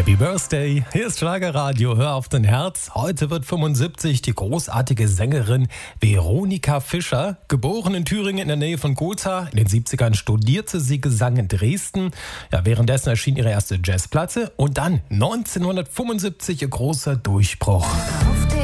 Happy Birthday, hier ist Schlagerradio, hör auf dein Herz. Heute wird 75 die großartige Sängerin Veronika Fischer. Geboren in Thüringen in der Nähe von Gotha. In den 70ern studierte sie Gesang in Dresden. Ja, währenddessen erschien ihre erste Jazzplatte und dann 1975 ihr großer Durchbruch.